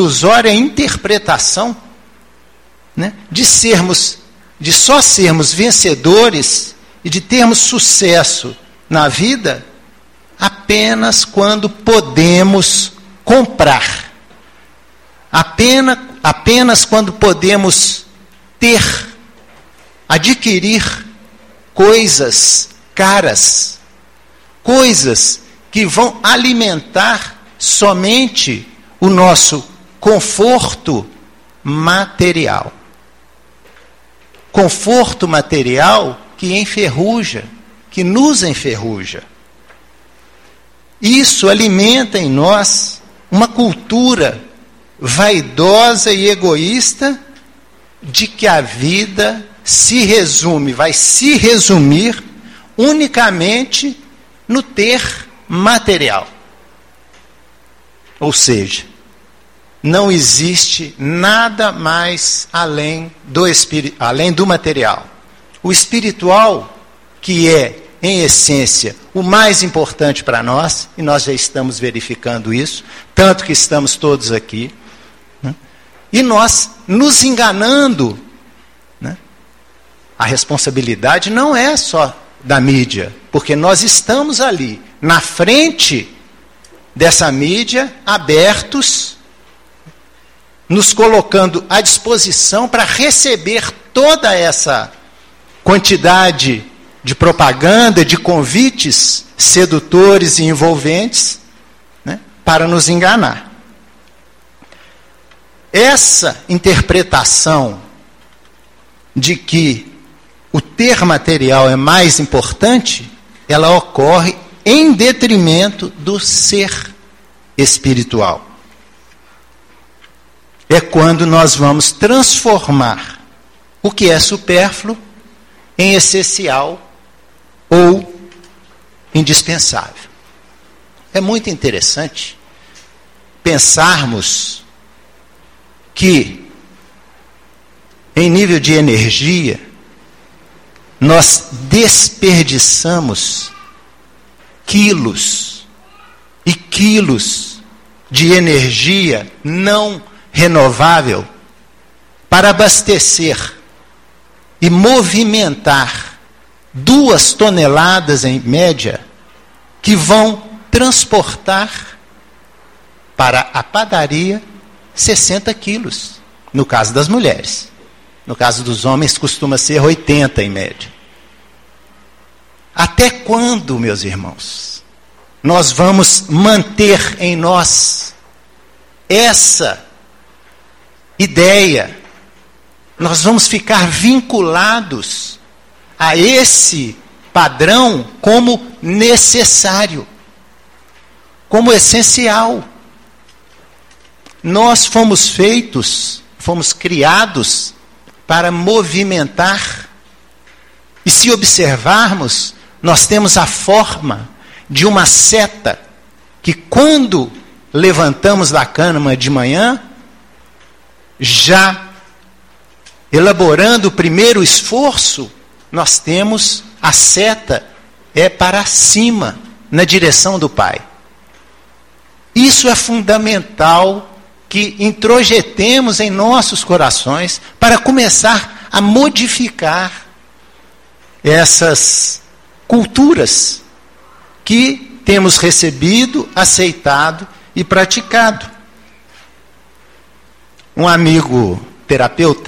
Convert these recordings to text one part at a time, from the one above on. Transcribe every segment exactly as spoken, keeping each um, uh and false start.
ilusória interpretação, né, de sermos, de só sermos vencedores e de termos sucesso na vida apenas quando podemos comprar, apenas, apenas quando podemos ter, adquirir coisas caras, coisas que vão alimentar somente o nosso conforto material. Conforto material que enferruja, que nos enferruja. Isso alimenta em nós uma cultura vaidosa e egoísta de que a vida se resume, vai se resumir unicamente no ter material. Ou seja, não existe nada mais além do, espiri- além do material. O espiritual, que é, em essência, o mais importante para nós, e nós já estamos verificando isso, tanto que estamos todos aqui, né? E nós nos enganando, né? A responsabilidade não é só da mídia, porque nós estamos ali, na frente dessa mídia, abertos, nos colocando à disposição para receber toda essa quantidade de propaganda, de convites sedutores e envolventes, né, para nos enganar. Essa interpretação de que o ter material é mais importante, ela ocorre em detrimento do ser espiritual. É quando nós vamos transformar o que é supérfluo em essencial ou indispensável. É muito interessante pensarmos que, em nível de energia, nós desperdiçamos quilos e quilos de energia não renovável para abastecer e movimentar duas toneladas em média que vão transportar para a padaria sessenta quilos, no caso das mulheres. No caso dos homens costuma ser oitenta em média. Até quando, meus irmãos, nós vamos manter em nós essa ideia? Nós vamos ficar vinculados a esse padrão como necessário, como essencial. Nós fomos feitos, fomos criados para movimentar. E se observarmos, nós temos a forma de uma seta que, quando levantamos da cama de manhã, já elaborando o primeiro esforço, nós temos a seta é para cima, na direção do Pai. Isso é fundamental que introjetemos em nossos corações para começar a modificar essas culturas que temos recebido, aceitado e praticado. Um amigo terapeuta,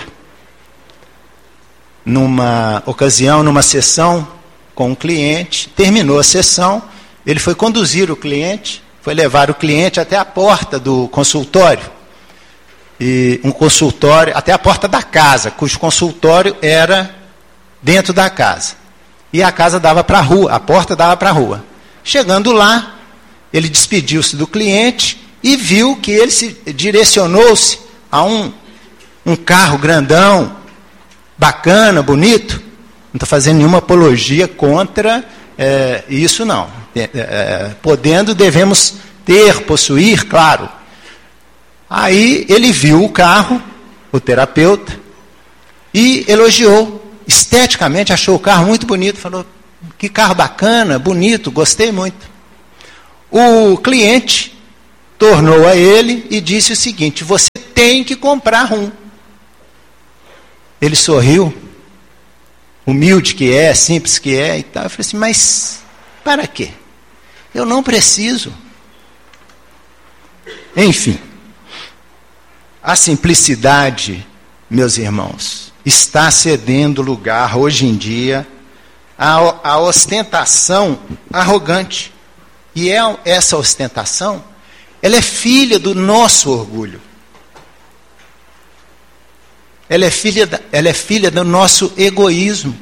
numa ocasião, numa sessão com um cliente, terminou a sessão, ele foi conduzir o cliente, foi levar o cliente até a porta do consultório, e um consultório, até a porta da casa, cujo consultório era dentro da casa. E a casa dava para a rua, a porta dava para a rua. Chegando lá, ele despediu-se do cliente e viu que ele se direcionou-se a um, um carro grandão, bacana, bonito. Não estou fazendo nenhuma apologia contra é, isso, não. É, é, podendo, devemos ter, possuir, claro. Aí ele viu o carro, o terapeuta, e elogiou. Esteticamente achou o carro muito bonito. Falou, que carro bacana, bonito, gostei muito. O cliente tornou a ele e disse o seguinte: você tem que comprar um. Ele sorriu, humilde que é, simples que é e tal. Eu falei assim: mas para quê? Eu não preciso. Enfim, a simplicidade, meus irmãos, está cedendo lugar hoje em dia à, à ostentação arrogante. E é, essa ostentação, ela é filha do nosso orgulho. Ela é filha, da, ela é filha do nosso egoísmo.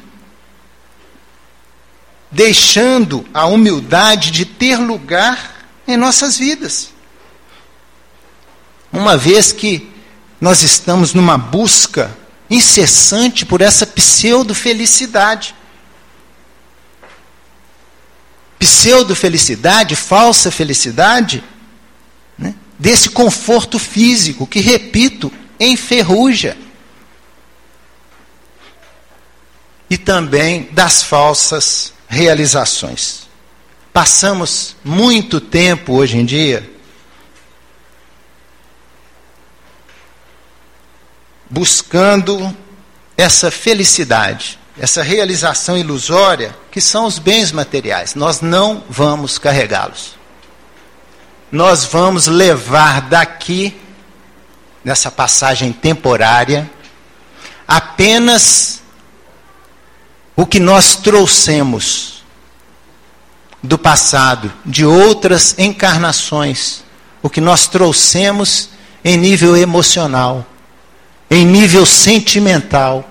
Deixando a humildade de ter lugar em nossas vidas. Uma vez que nós estamos numa busca incessante por essa pseudo-felicidade. Pseudo-felicidade, falsa felicidade, né? Desse conforto físico que, repito, enferruja. E também das falsas realizações. Passamos muito tempo hoje em dia buscando essa felicidade, essa realização ilusória, que são os bens materiais. Nós não vamos carregá-los. Nós vamos levar daqui, nessa passagem temporária, apenas o que nós trouxemos do passado, de outras encarnações, o que nós trouxemos em nível emocional, em nível sentimental,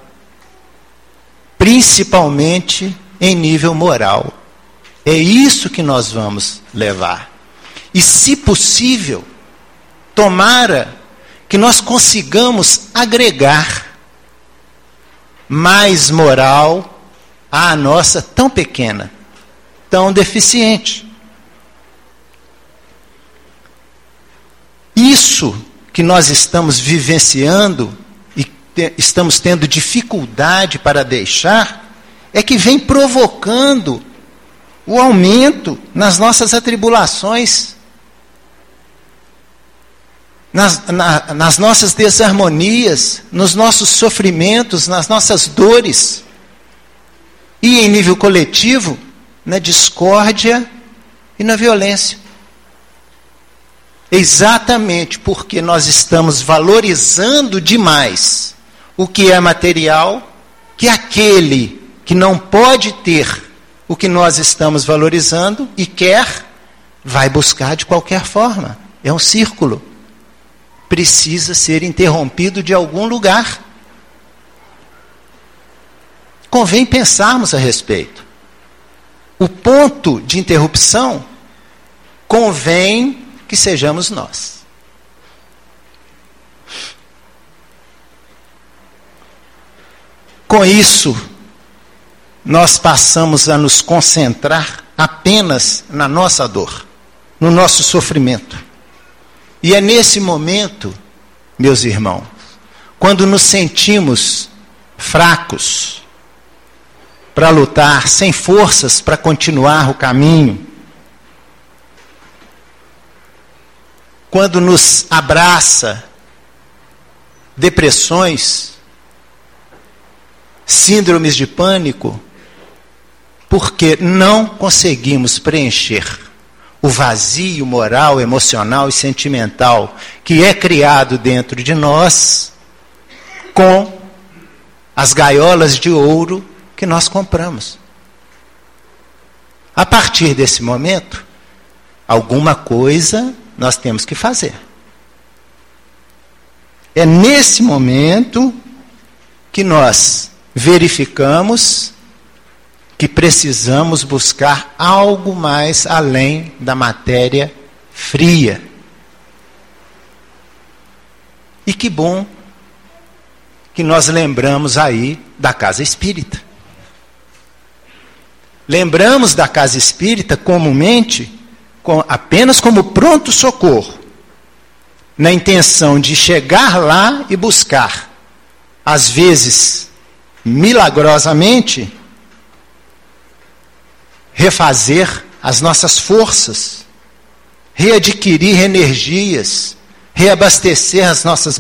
principalmente em nível moral. É isso que nós vamos levar. E, se possível, tomara que nós consigamos agregar mais moral à nossa tão pequena, tão deficiente. Isso que nós estamos vivenciando e te, estamos tendo dificuldade para deixar, é que vem provocando o aumento nas nossas atribulações, nas, na, nas nossas desarmonias, nos nossos sofrimentos, nas nossas dores, e em nível coletivo, na discórdia e na violência. Exatamente porque nós estamos valorizando demais o que é material, que aquele que não pode ter o que nós estamos valorizando e quer, vai buscar de qualquer forma. É um círculo. Precisa ser interrompido de algum lugar. Convém pensarmos a respeito. O ponto de interrupção convém que sejamos nós. Com isso, nós passamos a nos concentrar apenas na nossa dor, no nosso sofrimento. E é nesse momento, meus irmãos, quando nos sentimos fracos para lutar, sem forças para continuar o caminho, quando nos abraça depressões, síndromes de pânico, porque não conseguimos preencher o vazio moral, emocional e sentimental que é criado dentro de nós com as gaiolas de ouro que nós compramos. A partir desse momento, alguma coisa nós temos que fazer. É nesse momento que nós verificamos que precisamos buscar algo mais além da matéria fria. E que bom que nós lembramos aí da casa espírita. Lembramos da casa espírita comumente com, apenas como pronto-socorro, na intenção de chegar lá e buscar, às vezes, milagrosamente, refazer as nossas forças readquirir energias, reabastecer as nossas